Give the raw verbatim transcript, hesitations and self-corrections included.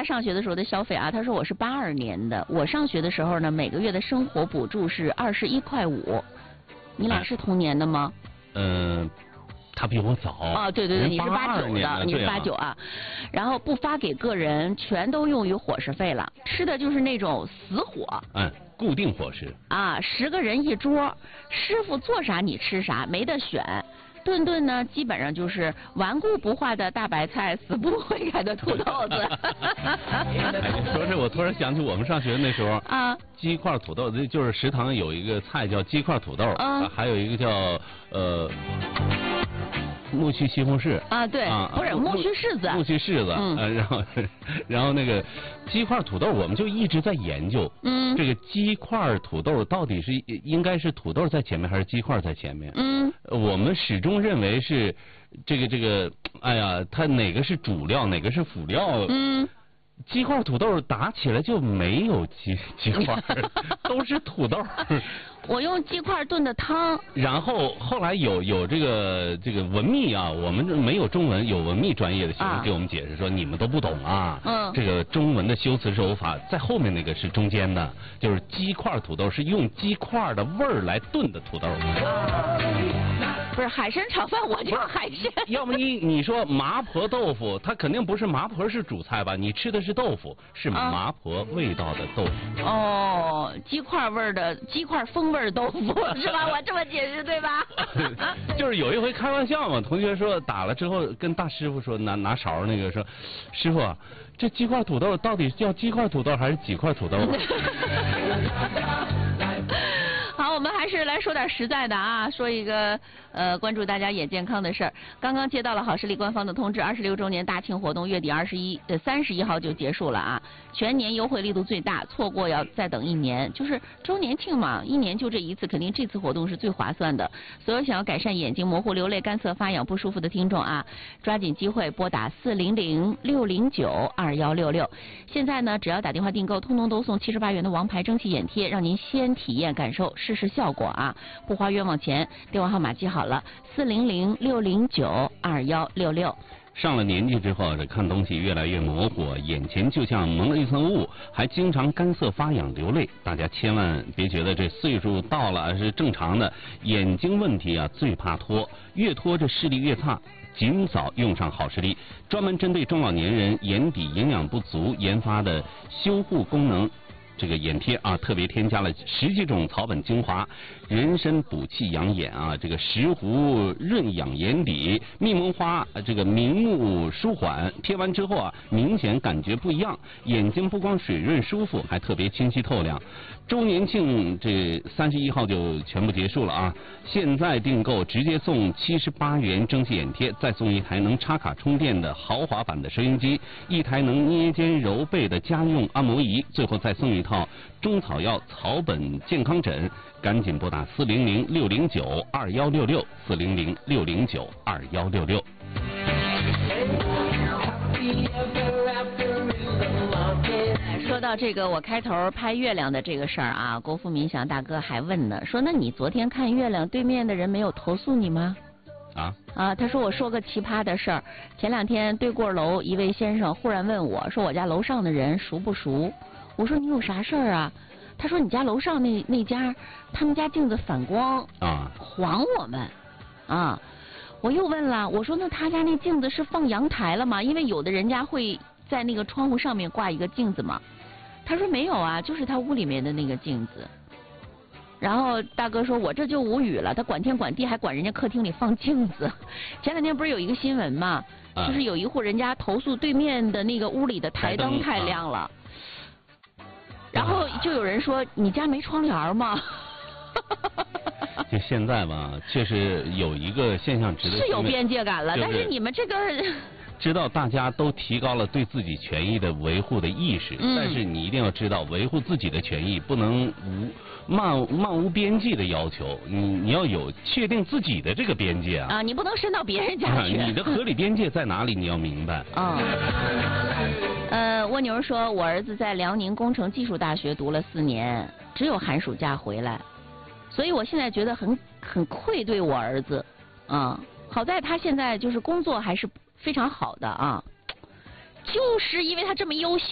他上学的时候的消费啊，他说我是八二年的，我上学的时候呢，每个月的生活补助是二十一块五。你俩是同年的吗？ 嗯、呃，他比我早。 哦，对对对，你是八九的， 你是八九啊。然后不发给个人，全都用于伙食费了，吃的就是那种死火。 嗯。固定伙食啊，十个人一桌，师傅做啥你吃啥，没得选。顿顿呢，基本上就是顽固不化的大白菜，死不悔改的土豆子。 哎，说这我突然想起我们上学那时候啊， 鸡块土豆，就是食堂有一个菜叫鸡块土豆，啊，还有一个叫呃。木须西红柿啊，对，啊、不是木须柿子， 木须柿子，嗯、呃，然后，然后那个鸡块土豆，我们就一直在研究，嗯，这个鸡块土豆到底是应该是土豆在前面还是鸡块在前面？嗯，我们始终认为是这个这个，哎呀，它哪个是主料，哪个是辅料？嗯。鸡块土豆打起来就没有鸡鸡块，都是土豆。 我用鸡块炖的汤。 然后后来有有这个这个文秘啊，我们没有中文，有文秘专业的学生给我们解释说，你们都不懂啊。嗯。这个中文的修辞手法在后面那个是中间的，就是鸡块土豆是用鸡块的味儿来炖的土豆。 不是海参炒饭，我就海参。 要么你你说麻婆豆腐，它肯定不是麻婆是主菜吧？你吃的是豆腐，是麻婆味道的豆腐。 哦，鸡块味儿的鸡块风味豆腐是吧？我这么解释对吧？ 就是有一回开玩笑嘛，同学说打了之后跟大师傅说拿拿勺那个说，师傅啊，这鸡块土豆到底叫鸡块土豆还是几块土豆？ 好，我们还是来说点实在的啊，说一个呃关注大家眼健康的事儿。刚刚接到了好视力官方的通知，二十六周年大庆活动月底二十一呃三十一号就结束了啊，全年优惠力度最大，错过要再等一年。就是周年庆嘛，一年就这一次，肯定这次活动是最划算的。所有想要改善眼睛模糊、流泪、干涩、发痒不舒服的听众啊，抓紧机会拨打四零零六零九二幺六六。现在呢，只要打电话订购，通通都送七十八元的王牌蒸汽眼贴，让您先体验感受。试试效果啊，不花冤枉钱。电话号码记好了，四零零六零九二幺六六。 上了年纪之后，这看东西越来越模糊，眼前就像蒙了一层雾，还经常干涩发痒流泪。大家千万别觉得这岁数到了是正常的，眼睛问题啊最怕拖，越拖这视力越差。尽早用上好视力，专门针对中老年人眼底营养不足研发的修护功能这个眼贴啊，特别添加了十几种草本精华，人参补气养眼啊，这个石斛润养眼底，蜜蒙花这个明目舒缓。贴完之后啊，明显感觉不一样，眼睛不光水润舒服，还特别清晰透亮。周年庆这三十一号就全部结束了啊！现在订购直接送七十八元蒸汽眼贴，再送一台能插卡充电的豪华版的收音机，一台能捏肩揉背的家用按摩仪，最后再送一套中草药草本健康枕。赶紧拨打四零零六零九二幺六六，四零零六零九二幺六六。 说到这个，我开头拍月亮的这个事儿啊，国富民祥大哥还问呢，说那你昨天看月亮，对面的人没有投诉你吗？ 啊啊，他说我说个奇葩的事儿，前两天对过楼一位先生忽然问我说我家楼上的人熟不熟？我说你有啥事儿啊？他说你家楼上那那家，他们家镜子反光啊，晃我们啊。我又问了，我说那他家那镜子是放阳台了吗？因为有的人家会在那个窗户上面挂一个镜子嘛。他说没有啊，就是他屋里面的那个镜子。然后大哥说我这就无语了，他管天管地还管人家客厅里放镜子。前两天不是有一个新闻嘛，啊、就是有一户人家投诉对面的那个屋里的台灯太亮了。啊、然后就有人说你家没窗帘吗？ 就现在吧，确实有一个现象值得是有边界感了，就是、但是你们这个知道大家都提高了对自己权益的维护的意识，嗯、但是你一定要知道维护自己的权益不能无漫漫无边际的要求，你你要有确定自己的这个边界啊啊，你不能伸到别人家去、 啊，你的合理边界在哪里？你要明白啊。呃，蜗牛说，我儿子在辽宁工程技术大学读了四年，只有寒暑假回来。所以我现在觉得很很愧对我儿子，啊，好在他现在就是工作还是非常好的啊，就是因为他这么优秀。